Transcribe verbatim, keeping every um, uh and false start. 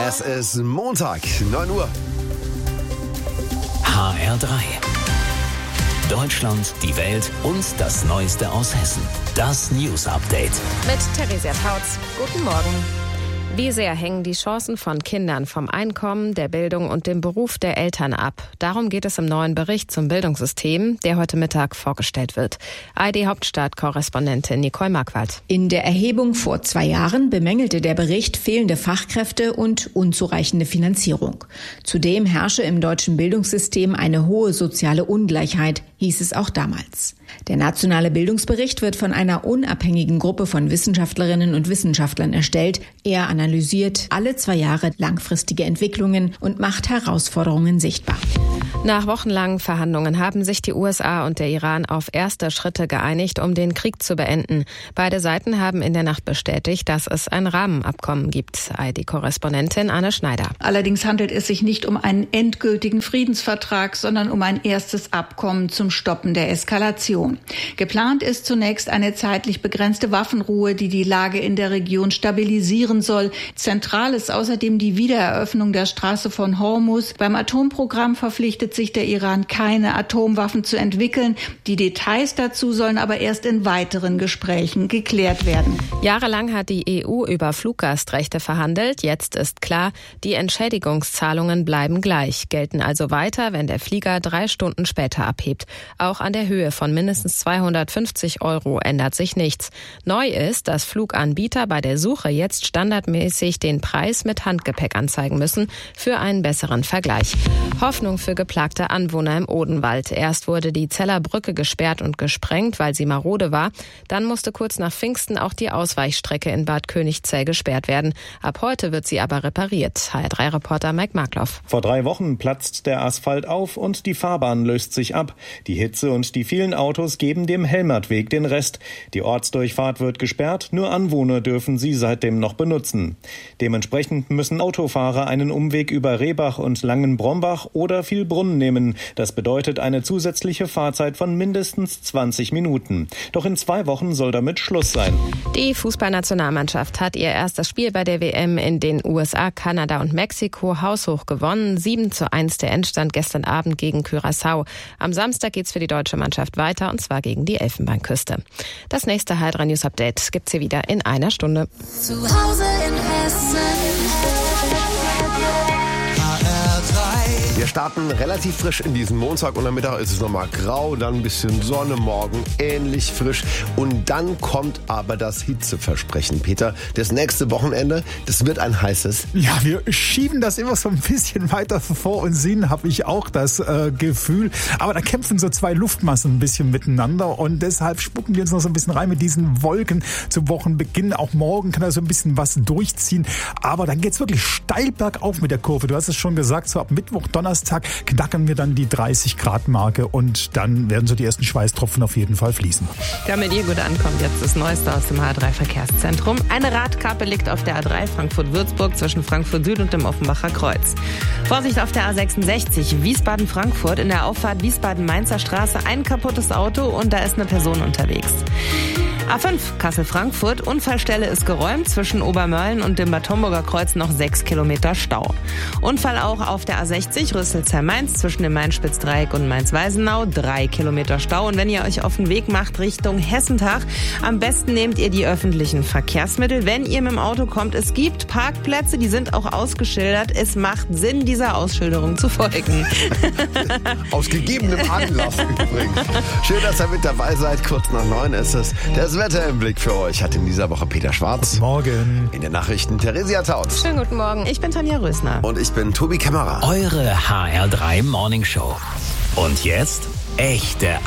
Es ist Montag, neun Uhr. H R drei. Deutschland, die Welt und das Neueste aus Hessen. Das News Update. Mit Theresia Tautz. Guten Morgen. Wie sehr hängen die Chancen von Kindern vom Einkommen, der Bildung und dem Beruf der Eltern ab? Darum geht es im neuen Bericht zum Bildungssystem, der heute Mittag vorgestellt wird. A R D-Hauptstadt-Korrespondentin Nicole Marquardt. In der Erhebung vor zwei Jahren bemängelte der Bericht fehlende Fachkräfte und unzureichende Finanzierung. Zudem herrsche im deutschen Bildungssystem eine hohe soziale Ungleichheit, hieß es auch damals. Der nationale Bildungsbericht wird von einer unabhängigen Gruppe von Wissenschaftlerinnen und Wissenschaftlern erstellt. Er analysiert alle zwei Jahre langfristige Entwicklungen und macht Herausforderungen sichtbar. Nach wochenlangen Verhandlungen haben sich die U S A und der Iran auf erste Schritte geeinigt, um den Krieg zu beenden. Beide Seiten haben in der Nacht bestätigt, dass es ein Rahmenabkommen gibt. A R D-Korrespondentin Anne Schneider. Allerdings handelt es sich nicht um einen endgültigen Friedensvertrag, sondern um ein erstes Abkommen zum Stoppen der Eskalation. Geplant ist zunächst eine zeitlich begrenzte Waffenruhe, die die Lage in der Region stabilisieren soll. Zentral ist außerdem die Wiedereröffnung der Straße von Hormuz. Beim Atomprogramm verpflichtet sich der Iran, keine Atomwaffen zu entwickeln. Die Details dazu sollen aber erst in weiteren Gesprächen geklärt werden. Jahrelang hat die E U über Fluggastrechte verhandelt. Jetzt ist klar, die Entschädigungszahlungen bleiben gleich, gelten also weiter, wenn der Flieger drei Stunden später abhebt. Auch an der Höhe von mindestens zweihundertfünfzig Euro ändert sich nichts. Neu ist, dass Fluganbieter bei der Suche jetzt standardmäßig den Preis mit Handgepäck anzeigen müssen für einen besseren Vergleich. Hoffnung für geplagte Anwohner im Odenwald. Erst wurde die Zeller Brücke gesperrt und gesprengt, weil sie marode war. Dann musste kurz nach Pfingsten auch die Ausweichstrecke in Bad Königzell gesperrt werden. Ab heute wird sie aber repariert. H R drei Reporter Mike Markloff. Vor drei Wochen platzt der Asphalt auf und die Fahrbahn löst sich ab. Die Hitze und die vielen Autos geben dem Helmertweg den Rest. Die Ortsdurchfahrt wird gesperrt, nur Anwohner dürfen sie seitdem noch benutzen. Dementsprechend müssen Autofahrer einen Umweg über Rehbach und Langenbrombach oder Vielbrunn nehmen. Das bedeutet eine zusätzliche Fahrzeit von mindestens zwanzig Minuten. Doch in zwei Wochen soll damit Schluss sein. Die Fußballnationalmannschaft hat ihr erstes Spiel bei der W M in den U S A, Kanada und Mexiko haushoch gewonnen. sieben zu eins der Endstand gestern Abend gegen Curaçao. Am Samstag geht's für die deutsche Mannschaft weiter, und zwar gegen die Elfenbeinküste. Das nächste H R drei News Update gibt's hier wieder in einer Stunde. Zu Hause in Hessen. Wir starten relativ frisch in diesen Montag und am Mittag ist es nochmal grau, dann ein bisschen Sonne, morgen ähnlich frisch und dann kommt aber das Hitzeversprechen. Peter, das nächste Wochenende, das wird ein heißes. Ja, wir schieben das immer so ein bisschen weiter vor uns hin, habe ich auch das äh, Gefühl. Aber da kämpfen so zwei Luftmassen ein bisschen miteinander und deshalb spucken wir uns noch so ein bisschen rein mit diesen Wolken zum Wochenbeginn. Auch morgen kann da so ein bisschen was durchziehen, aber dann geht's wirklich steil bergauf mit der Kurve. Du hast es schon gesagt, so ab Mittwoch, Donnerstag knacken wir dann die dreißig Grad Marke und dann werden so die ersten Schweißtropfen auf jeden Fall fließen. Damit ihr gut ankommt, jetzt das Neueste aus dem H R drei Verkehrszentrum. Eine Radkappe liegt auf der A drei Frankfurt-Würzburg zwischen Frankfurt Süd und dem Offenbacher Kreuz. Vorsicht auf der A sechsundsechzig Wiesbaden-Frankfurt in der Auffahrt Wiesbaden-Mainzer Straße. Ein kaputtes Auto und da ist eine Person unterwegs. A fünf Kassel-Frankfurt, Unfallstelle ist geräumt, zwischen Obermörlen und dem Bad Homburger Kreuz noch sechs Kilometer Stau. Unfall auch auf der A sechzig Rüsselsheim-Mainz zwischen dem Main-Spitz-Dreieck und Mainz-Weisenau, drei Kilometer Stau. Und wenn ihr euch auf den Weg macht Richtung Hessentag, am besten nehmt ihr die öffentlichen Verkehrsmittel. Wenn ihr mit dem Auto kommt, es gibt Parkplätze, die sind auch ausgeschildert. Es macht Sinn, dieser Ausschilderung zu folgen. Aus gegebenem Anlass übrigens. Schön, dass ihr mit dabei seid. Kurz nach neun ist es. Das Wetter im Blick für euch hat in dieser Woche Peter Schwarz. Guten Morgen. In den Nachrichten Theresia Tautz. Schönen guten Morgen. Ich bin Tanja Rösner. Und ich bin Tobi Kämmerer. Eure H R drei Morning Show. Und jetzt echte